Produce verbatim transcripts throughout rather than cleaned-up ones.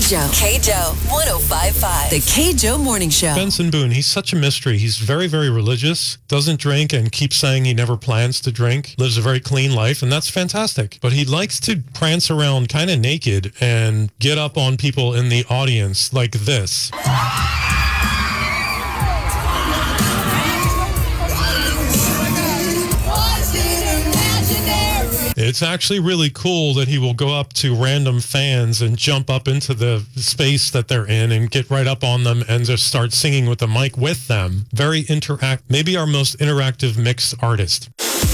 K-Joe. K-Joe, one oh five point five. The K-Joe Morning Show. Benson Boone, he's such a mystery. He's very, very religious, doesn't drink, and keeps saying he never plans to drink, lives a very clean life, and that's fantastic. But he likes to prance around kind of naked and get up on people in the audience like this. It's actually really cool that he will go up to random fans and jump up into the space that they're in and get right up on them and just start singing with the mic with them. Very interact, maybe our most interactive mixed artist.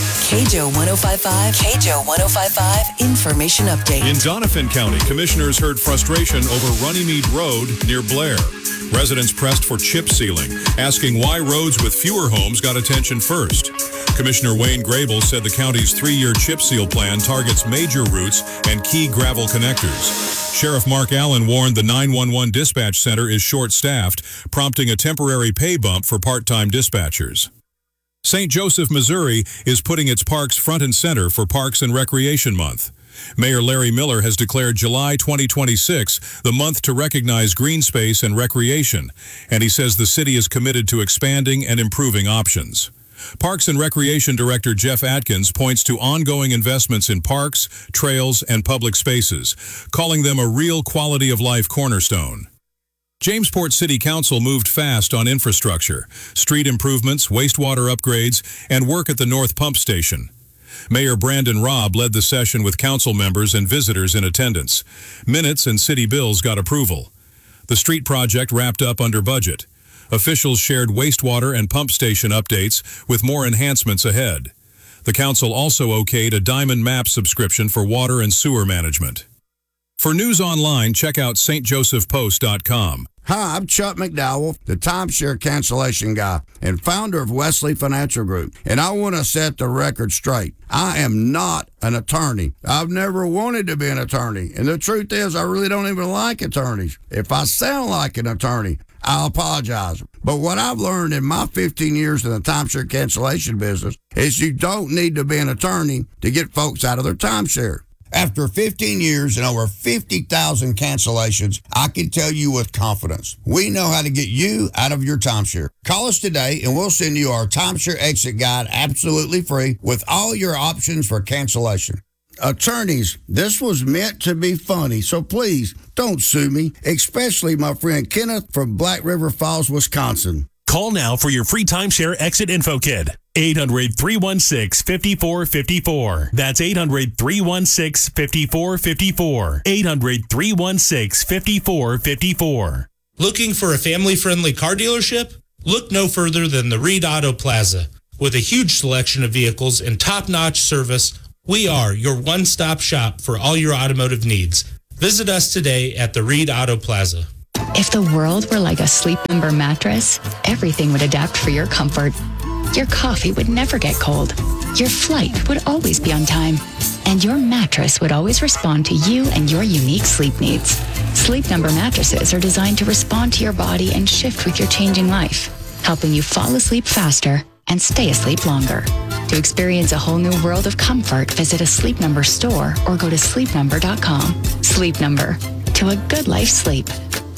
K-Joe one oh five point five. K-Joe one oh five point five. Information update. In Doniphan County, commissioners heard frustration over Runnymede Road near Blair. Residents pressed for chip sealing, asking why roads with fewer homes got attention first. Commissioner Wayne Grable said the county's three-year chip seal plan targets major routes and key gravel connectors. Sheriff Mark Allen warned the nine one one dispatch center is short-staffed, prompting a temporary pay bump for part-time dispatchers. Saint Joseph, Missouri is putting its parks front and center for Parks and Recreation Month. Mayor Larry Miller has declared July twenty twenty-six the month to recognize green space and recreation, and he says the city is committed to expanding and improving options. Parks and Recreation Director Jeff Atkins points to ongoing investments in parks, trails, and public spaces, calling them a real quality of life cornerstone. Jamesport City Council moved fast on infrastructure, street improvements, wastewater upgrades, and work at the North Pump Station. Mayor Brandon Robb led the session with council members and visitors in attendance. Minutes and city bills got approval. The street project wrapped up under budget. Officials shared wastewater and pump station updates with more enhancements ahead. The council also okayed a Diamond Map subscription for water and sewer management. For news online, check out S T Joseph Post dot com. Hi, I'm Chuck McDowell, the timeshare cancellation guy and founder of Wesley Financial Group. And I want to set the record straight. I am not an attorney. I've never wanted to be an attorney. And the truth is, I really don't even like attorneys. If I sound like an attorney, I'll apologize. But what I've learned in my fifteen years in the timeshare cancellation business is you don't need to be an attorney to get folks out of their timeshare. After fifteen years and over fifty thousand cancellations, I can tell you with confidence, we know how to get you out of your timeshare. Call us today and we'll send you our timeshare exit guide absolutely free with all your options for cancellation. Attorneys, this was meant to be funny, so please don't sue me, especially my friend Kenneth from Black River Falls, Wisconsin. Call now for your free timeshare exit info kit. eight hundred, three one six, five four five four. That's eight hundred, three one six, five four five four. eight hundred, three one six, five four five four. Looking for a family-friendly car dealership? Look no further than the Reed Auto Plaza. With a huge selection of vehicles and top-notch service, we are your one-stop shop for all your automotive needs. Visit us today at the Reed Auto Plaza. If the world were like a Sleep Number mattress, everything would adapt for your comfort. Your coffee would never get cold. Your flight would always be on time. And your mattress would always respond to you and your unique sleep needs. Sleep Number mattresses are designed to respond to your body and shift with your changing life, helping you fall asleep faster and stay asleep longer. To experience a whole new world of comfort, visit a Sleep Number store or go to sleep number dot com. Sleep Number. To a good life sleep.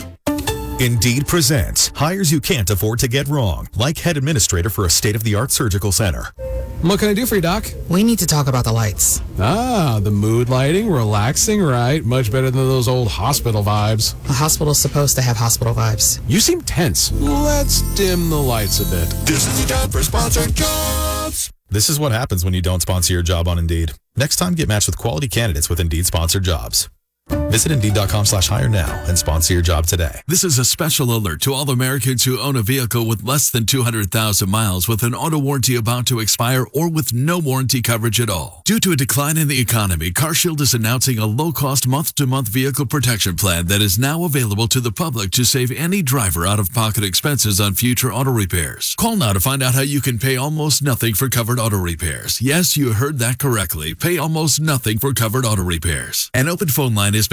Indeed presents hires you can't afford to get wrong, like head administrator for a state-of-the-art surgical center. What can I do for you, Doc? We need to talk about the lights. Ah, the mood lighting, relaxing, right? Much better than those old hospital vibes. A hospital's supposed to have hospital vibes. You seem tense. Let's dim the lights a bit. This is the time for sponsored jobs. This is what happens when you don't sponsor your job on Indeed. Next time, get matched with quality candidates with Indeed sponsored jobs. Visit Indeed.com slash hire now and sponsor your job today. This is a special alert to all Americans who own a vehicle with less than two hundred thousand miles with an auto warranty about to expire or with no warranty coverage at all. Due to a decline in the economy, CarShield is announcing a low-cost month-to-month vehicle protection plan that is now available to the public to save any driver out-of-pocket expenses on future auto repairs. Call now to find out how you can pay almost nothing for covered auto repairs. Yes, you heard that correctly. Pay almost nothing for covered auto repairs. An open phone line has been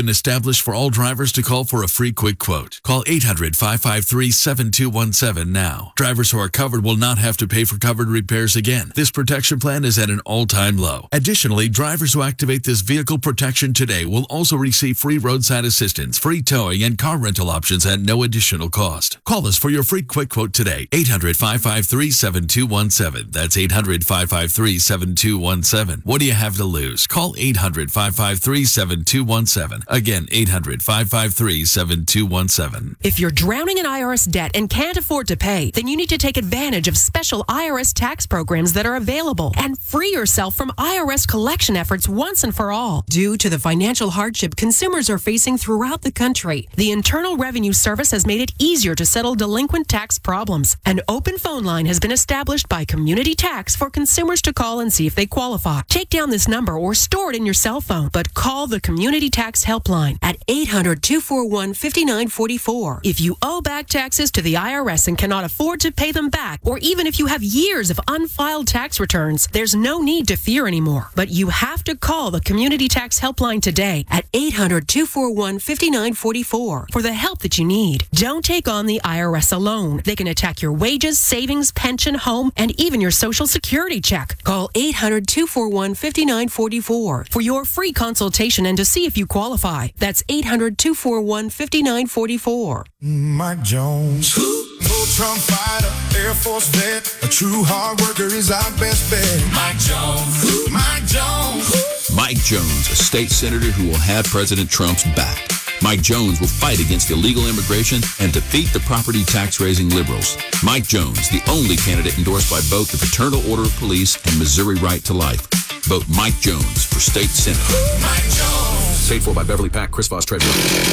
been established for all drivers to call for a free quick quote. Call eight hundred, five five three, seven two one seven now. Drivers who are covered will not have to pay for covered repairs again. This protection plan is at an all-time low. Additionally, drivers who activate this vehicle protection today will also receive free roadside assistance, free towing, and car rental options at no additional cost. Call us for your free quick quote today. eight hundred, five five three, seven two one seven. That's eight hundred, five five three, seven two one seven. What do you have to lose? Call eight hundred, five five three, seven two one seven. Again, eight hundred, five five three, seven two one seven. If you're drowning in I R S debt and can't afford to pay, then you need to take advantage of special I R S tax programs that are available and free yourself from I R S collection efforts once and for all. Due to the financial hardship consumers are facing throughout the country, the Internal Revenue Service has made it easier to settle delinquent tax problems. An open phone line has been established by Community Tax for consumers to call and see if they qualify. Take down this number or store it in your cell phone, but call the Community Tax Helpline at eight hundred, two four one, five nine four four. If you owe back taxes to the I R S and cannot afford to pay them back, or even if you have years of unfiled tax returns, there's no need to fear anymore. But you have to call the Community Tax Helpline today at eight hundred, two four one, five nine four four for the help that you need. Don't take on the I R S alone. They can attack your wages, savings, pension, home, and even your Social Security check. Call eight hundred, two four one, five nine four four for your free consultation and to see if you qualify. That's eight hundred, two four one, five nine four four. Mike Jones, Trump fighter, Air Force vet, a true hard worker is our best bet. Mike Jones, Mike Jones. Mike Jones, a state senator who will have President Trump's back. Mike Jones will fight against illegal immigration and defeat the property tax-raising liberals. Mike Jones, the only candidate endorsed by both the Fraternal Order of Police and Missouri Right to Life. Vote Mike Jones for state senator. Mike Jones. Paid for by Beverly Pack, Chris Voss Treasurer.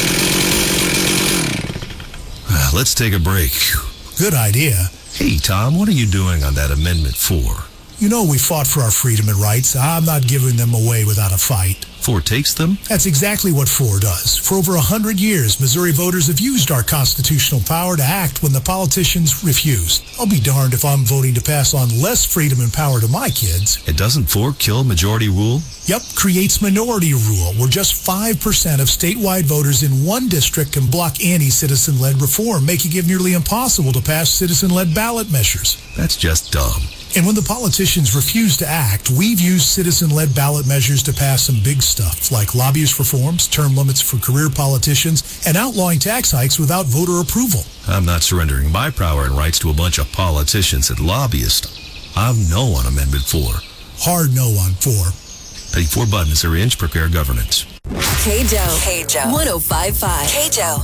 Let's take a break. Good idea. Hey, Tom, what are you doing on that Amendment four? You know we fought for our freedom and rights. I'm not giving them away without a fight. four takes them? That's exactly what four does. For over a hundred years, Missouri voters have used our constitutional power to act when the politicians refused. I'll be darned if I'm voting to pass on less freedom and power to my kids. It doesn't four kill majority rule? Yep, creates minority rule, where just five percent of statewide voters in one district can block anti-citizen-led reform, making it nearly impossible to pass citizen-led ballot measures. That's just dumb. And when the politicians refuse to act, we've used citizen-led ballot measures to pass some big stuff, like lobbyist reforms, term limits for career politicians, and outlawing tax hikes without voter approval. I'm not surrendering my power and rights to a bunch of politicians and lobbyists. I'm no on Amendment four. Hard no on four. Pay four buttons, Missouri Inch, prepare governance. K J O. K J O. one oh five point five. K J O.